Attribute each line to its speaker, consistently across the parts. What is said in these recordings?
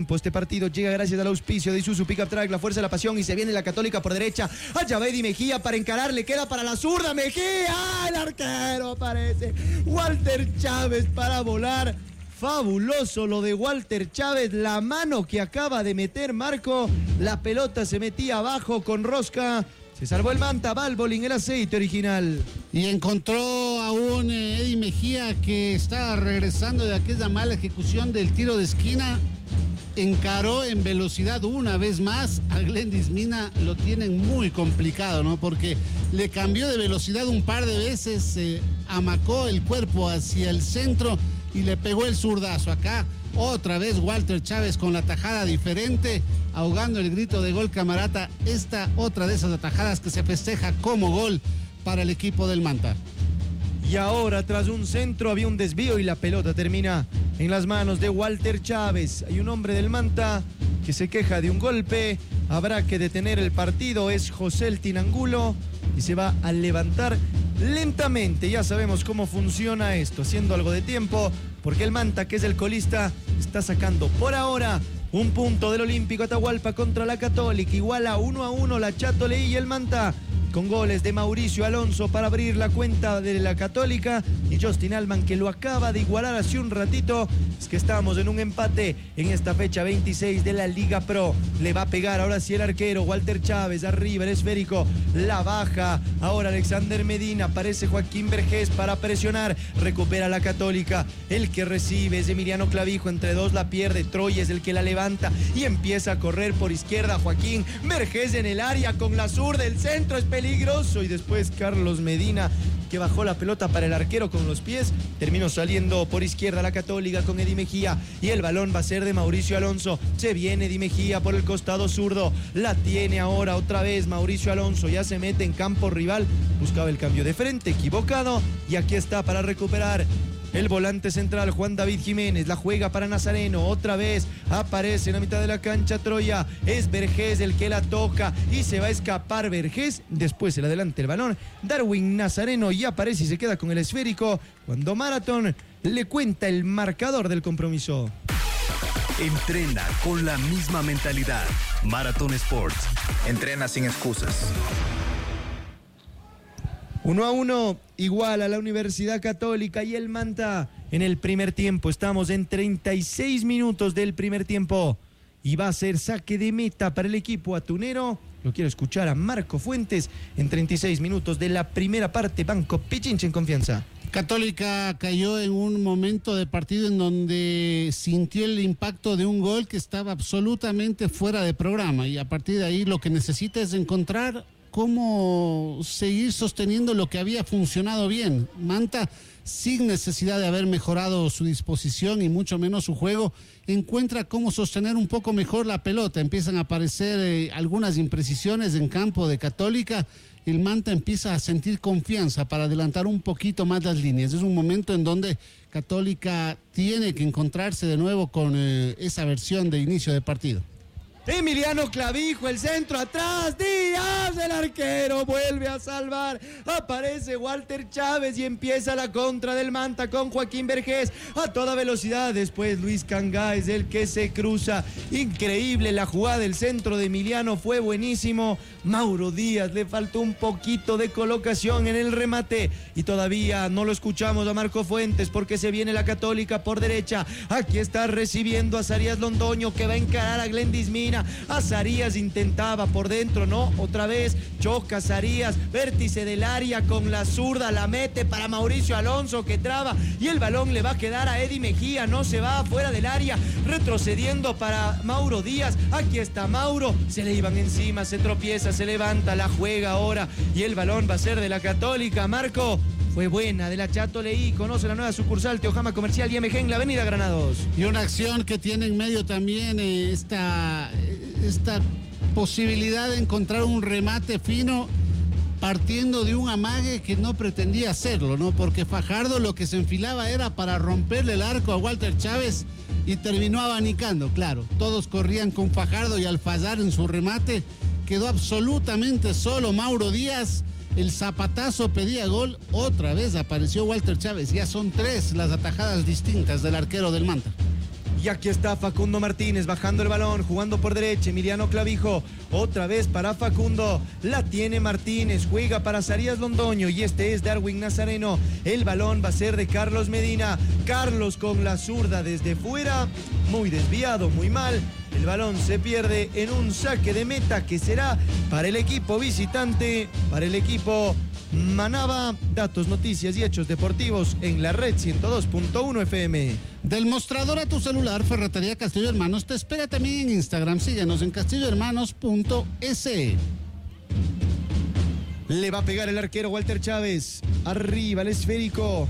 Speaker 1: Este partido llega gracias al auspicio de Isuzu Pickup Truck, la fuerza de la pasión, y se viene la Católica por derecha. Allá va Eddie Mejía para encarar, le queda para la zurda Mejía. ¡Ah, el arquero aparece! Walter Chávez para volar. Fabuloso lo de Walter Chávez, la mano que acaba de meter Marco. La pelota se metía abajo con rosca. Se salvó el Manta, Valvoline, el aceite original.
Speaker 2: Y encontró a un Eddie Mejía que estaba regresando de aquella mala ejecución del tiro de esquina. Encaró en velocidad una vez más a Glendis Mina. Lo tienen muy complicado, ¿no? Porque le cambió de velocidad un par de veces, amacó el cuerpo hacia el centro y le pegó el zurdazo. Acá otra vez Walter Chávez con la tajada diferente, ahogando el grito de gol Camarata. Esta otra de esas atajadas que se festeja como gol para el equipo del Manta.
Speaker 1: Y ahora, tras un centro, había un desvío y la pelota termina en las manos de Walter Chávez. Hay un hombre del Manta que se queja de un golpe. Habrá que detener el partido. Es José el Tinangulo y se va a levantar lentamente. Ya sabemos cómo funciona esto, haciendo algo de tiempo, porque el Manta, que es el colista, está sacando por ahora un punto del Olímpico Atahualpa contra la Católica. Iguala 1-1 la Chato Leí y el Manta, con goles de Mauricio Alonso para abrir la cuenta de la Católica y Justin Alman, que lo acaba de igualar hace un ratito. Es que estamos en un empate en esta fecha 26 de la Liga Pro. Le va a pegar ahora sí el arquero Walter Chávez, arriba el esférico, la baja ahora Alexander Medina, aparece Joaquín Vergés para presionar, recupera la Católica, el que recibe es Emiliano Clavijo, entre dos la pierde, Troy es el que la levanta y empieza a correr por izquierda Joaquín Vergés en el área con la zurda, el centro es peligroso, y después Carlos Medina, que bajó la pelota para el arquero con los pies, terminó saliendo por izquierda la Católica con Eddie Mejía, y el balón va a ser de Mauricio Alonso. Se viene Eddie Mejía por el costado zurdo, la tiene ahora otra vez Mauricio Alonso, ya se mete en campo rival, buscaba el cambio de frente, equivocado, y aquí está para recuperar el volante central Juan David Jiménez, la juega para Nazareno, otra vez aparece en la mitad de la cancha Troya, es Vergés el que la toca y se va a escapar Vergés, después el adelante el balón, Darwin Nazareno y aparece y se queda con el esférico cuando Marathon le cuenta el marcador del compromiso.
Speaker 3: Entrena con la misma mentalidad. Marathon Sports.
Speaker 4: Entrena sin excusas.
Speaker 1: 1-1, igual a la Universidad Católica y el Manta en el primer tiempo. Estamos en 36 minutos del primer tiempo y va a ser saque de meta para el equipo atunero. Lo quiero escuchar a Marco Fuentes en 36 minutos de la primera parte. Banco Pichincha en confianza.
Speaker 2: Católica cayó en un momento de partido en donde sintió el impacto de un gol que estaba absolutamente fuera de programa, y a partir de ahí lo que necesita es encontrar cómo seguir sosteniendo lo que había funcionado bien. Manta, sin necesidad de haber mejorado su disposición y mucho menos su juego, encuentra cómo sostener un poco mejor la pelota. Empiezan a aparecer algunas imprecisiones en campo de Católica. El Manta empieza a sentir confianza para adelantar un poquito más las líneas. Es un momento en donde Católica tiene que encontrarse de nuevo con esa versión de inicio de partido.
Speaker 1: Emiliano Clavijo, el centro atrás, Díaz, el arquero vuelve a salvar, aparece Walter Chávez y empieza la contra del Manta con Joaquín Vergés a toda velocidad. Después Luis Cangá es el que se cruza, increíble la jugada del centro de Emiliano, fue buenísimo. Mauro Díaz le faltó un poquito de colocación en el remate y todavía no lo escuchamos a Marco Fuentes porque se viene la Católica por derecha. Aquí está recibiendo a Zarías Londoño, que va a encarar a Glendis Mina. A Zarías intentaba por dentro, no, otra vez choca Zarías, vértice del área con la zurda, la mete para Mauricio Alonso, que traba y el balón le va a quedar a Eddie Mejía, no se va afuera del área, retrocediendo para Mauro Díaz. Aquí está Mauro, se le iban encima, se tropieza, se levanta, la juega ahora y el balón va a ser de la Católica. Marco, fue buena de la Chato Leí, conoce la nueva sucursal Teojama Comercial IMG en la avenida Granados.
Speaker 2: Y una acción que tiene en medio también esta posibilidad de encontrar un remate fino partiendo de un amague que no pretendía hacerlo, ¿no? Porque Fajardo lo que se enfilaba era para romperle el arco a Walter Chávez y terminó abanicando, claro. Todos corrían con Fajardo y al fallar en su remate quedó absolutamente solo Mauro Díaz. El zapatazo pedía gol, otra vez apareció Walter Chávez. Ya son 3 las atajadas distintas del arquero del Manta.
Speaker 1: Y aquí está Facundo Martínez bajando el balón, jugando por derecha, Emiliano Clavijo, otra vez para Facundo, la tiene Martínez, juega para Zarías Londoño y este es Darwin Nazareno, el balón va a ser de Carlos Medina, Carlos con la zurda desde fuera, muy desviado, muy mal, el balón se pierde en un saque de meta que será para el equipo visitante, para el equipo Manaba. Datos, noticias y hechos deportivos en la red 102.1 FM.
Speaker 2: Del mostrador a tu celular, Ferretería Castillo Hermanos te espera también en Instagram. Síguenos en castillohermanos.es.
Speaker 1: Le va a pegar el arquero Walter Chávez. Arriba el esférico.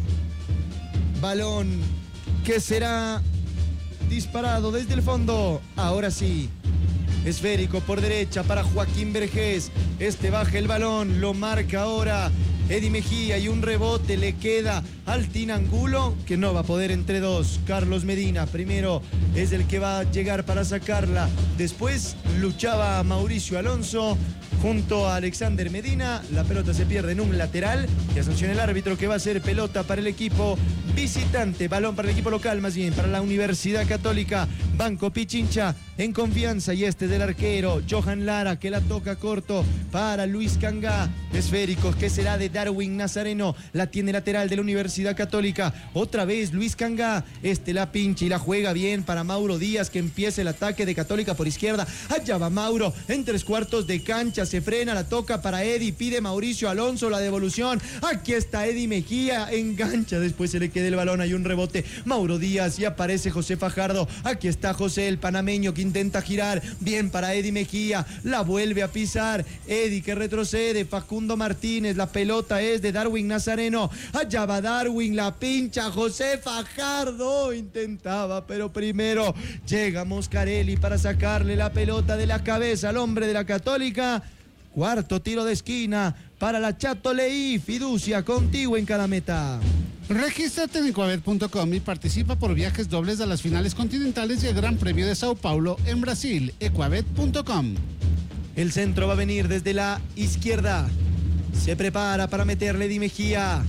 Speaker 1: Balón que será disparado desde el fondo. Ahora sí. Esférico por derecha para Joaquín Vergés. Este baja el balón, lo marca ahora Eddie Mejía y un rebote le queda al Tinangulo que no va a poder entre dos. Carlos Medina primero es el que va a llegar para sacarla. Después luchaba Mauricio Alonso junto a Alexander Medina. La pelota se pierde en un lateral y sanciona el árbitro que va a ser pelota para el equipo visitante. Balón para el equipo local, más bien para la Universidad Católica. Banco Pichincha en confianza y este es del arquero Johan Lara que la toca corto para Luis Cangá. Esférico que será de Darwin Nazareno. La tiene lateral de la Universidad Católica. Otra vez Luis Cangá. Este la pincha y la juega bien para Mauro Díaz que empieza el ataque de Católica por izquierda. Allá va Mauro en 3/4 de cancha. Se frena, la toca para Eddie. Pide Mauricio Alonso la devolución. Aquí está Eddie Mejía. Engancha. Después se le queda el balón. Hay un rebote. Mauro Díaz y aparece José Fajardo. Aquí está José el panameño que intenta girar. Bien para Eddie Mejía. La vuelve a pisar. Eddie que retrocede. Facundo Martínez. La pelota es de Darwin Nazareno. Allá va Darwin. La pincha José Fajardo. Intentaba, pero primero llega Moscarelli para sacarle la pelota de la cabeza al hombre de la Católica. Cuarto tiro de esquina para la Chato Leí. Fiducia contigo en cada meta.
Speaker 2: Regístrate en ecuabet.com y participa por viajes dobles a las finales continentales y el Gran Premio de Sao Paulo en Brasil. ecuabet.com.
Speaker 1: El centro va a venir desde la izquierda. Se prepara para meterle Di Mejía.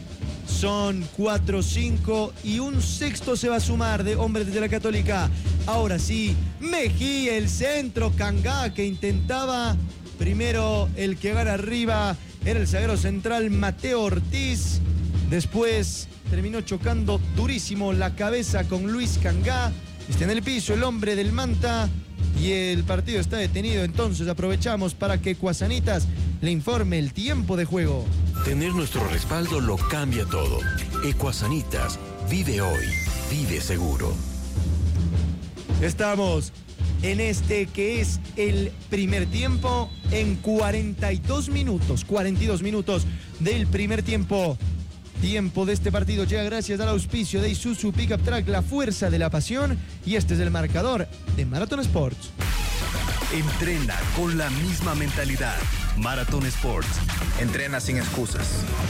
Speaker 1: Son 4, 5 y un sexto se va a sumar de hombres desde la Católica. Ahora sí, Mejía, el centro, Cangá que intentaba. Primero el que gana arriba era el zaguero central Mateo Ortiz. Después terminó chocando durísimo la cabeza con Luis Cangá. Está en el piso el hombre del Manta y el partido está detenido. Entonces aprovechamos para que Cuasanitas le informe el tiempo de juego.
Speaker 5: Tener nuestro respaldo lo cambia todo. Ecuasanitas, vive hoy, vive seguro.
Speaker 1: Estamos en este que es el primer tiempo en 42 minutos del primer tiempo. Tiempo de este partido llega gracias al auspicio de Isuzu Pickup Truck, la fuerza de la pasión, y este es el marcador de Marathon Sports.
Speaker 3: Entrena con la misma mentalidad. Marathon Sports.
Speaker 4: Entrena sin excusas.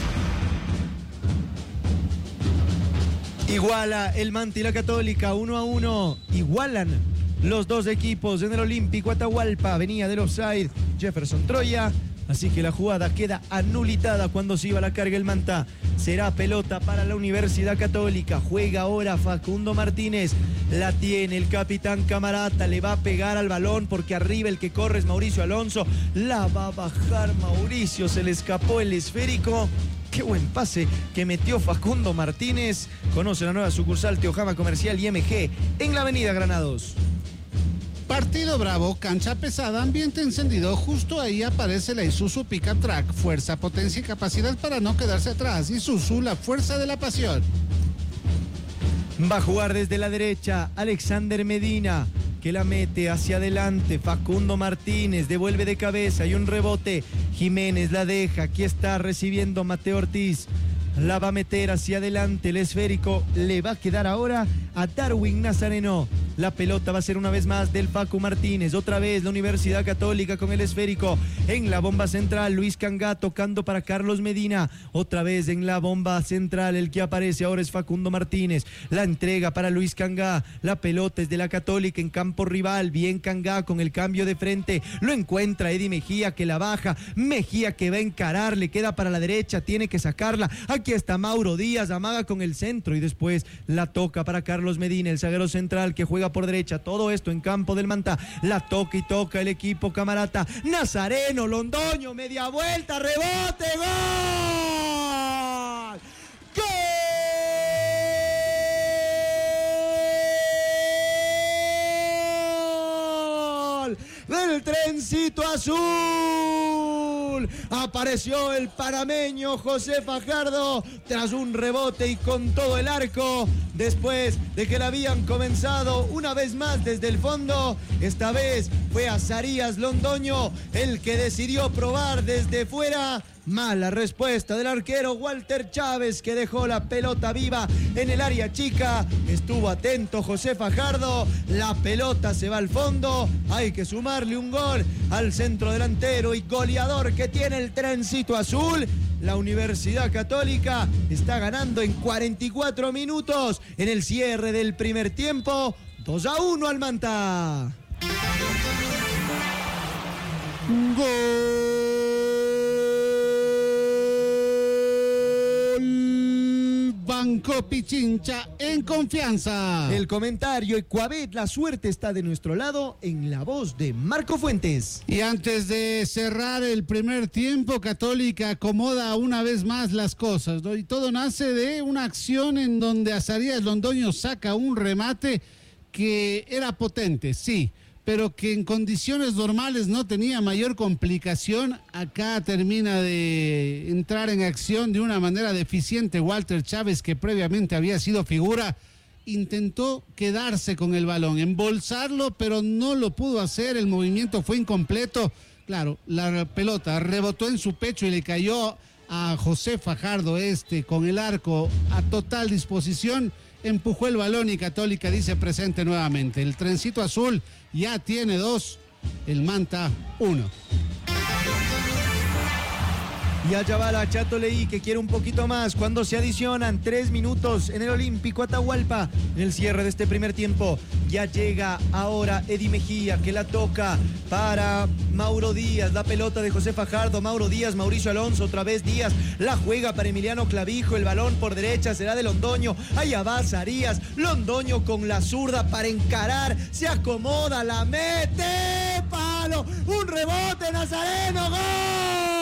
Speaker 1: Iguala el Manta y la Católica 1-1. Igualan los dos equipos en el Olímpico Atahualpa. Venía del offside Jefferson Troya. Así que la jugada queda anulitada cuando se iba a la carga el Manta. Será pelota para la Universidad Católica. Juega ahora Facundo Martínez. La tiene el capitán Camarata. Le va a pegar al balón porque arriba el que corre es Mauricio Alonso. La va a bajar Mauricio. Se le escapó el esférico. Qué buen pase que metió Facundo Martínez. Conoce la nueva sucursal Teojama Comercial IMG en la avenida Granados.
Speaker 2: Partido bravo, cancha pesada, ambiente encendido. Justo ahí aparece la Isuzu Pickup Truck. Fuerza, potencia y capacidad para no quedarse atrás. Isuzu, la fuerza de la pasión.
Speaker 1: Va a jugar desde la derecha Alexander Medina, que la mete hacia adelante. Facundo Martínez devuelve de cabeza y un rebote. Jiménez la deja. Aquí está recibiendo Mateo Ortiz. La va a meter hacia adelante. El esférico le va a quedar ahora a Darwin Nazareno. La pelota va a ser una vez más del Facu Martínez. Otra vez la Universidad Católica con el esférico. En la bomba central, Luis Cangá tocando para Carlos Medina. Otra vez en la bomba central, el que aparece ahora es Facundo Martínez. La entrega para Luis Cangá. La pelota es de la Católica en campo rival. Bien Cangá con el cambio de frente. Lo encuentra Eddie Mejía, que la baja. Mejía que va a encarar, le queda para la derecha, tiene que sacarla. Aquí está Mauro Díaz, amaga con el centro y después la toca para Carlos Medina, el zaguero central que juega por derecha. Todo esto en campo del Manta. La toca y toca el equipo camarata. Nazareno, Londoño, media vuelta, rebote, gol. ¡Gol! Del Trencito Azul. Apareció el panameño José Fajardo tras un rebote y con todo el arco, después de que la habían comenzado una vez más desde el fondo. Esta vez fue Azarías Londoño el que decidió probar desde fuera. Mala respuesta del arquero Walter Chávez, que dejó la pelota viva en el área chica. Estuvo atento José Fajardo. La pelota se va al fondo. Hay que sumarle un gol al centro delantero y goleador que tiene el Trencito Azul. La Universidad Católica está ganando en 44 minutos en el cierre del primer tiempo. 2-1 al Manta.
Speaker 2: Gol. Banco Pichincha en confianza.
Speaker 1: El comentario Ecuabet, la suerte está de nuestro lado, en la voz de Marco Fuentes.
Speaker 2: Y antes de cerrar el primer tiempo, Católica acomoda una vez más las cosas, ¿no? Y todo nace de una acción en donde Azarías Londoño saca un remate que era potente, sí, pero que en condiciones normales no tenía mayor complicación. Acá termina de entrar en acción de una manera deficiente Walter Chávez, que previamente había sido figura. Intentó quedarse con el balón, embolsarlo, pero no lo pudo hacer, el movimiento fue incompleto. Claro, la pelota rebotó en su pecho y le cayó a José Fajardo, con el arco a total disposición. Empujó el balón y Católica dice presente nuevamente. El Trencito Azul ya tiene 2, el Manta 1.
Speaker 1: Y allá va la Chato Leí, que quiere un poquito más cuando se adicionan 3 minutos en el Olímpico Atahualpa. En el cierre de este primer tiempo ya llega ahora Eddie Mejía, que la toca para Mauro Díaz. La pelota de José Fajardo, Mauro Díaz, Mauricio Alonso, otra vez Díaz. La juega para Emiliano Clavijo, el balón por derecha será de Londoño. Allá va Azarías, Londoño con la zurda para encarar. Se acomoda, la mete, palo, un rebote, Nazareno, gol.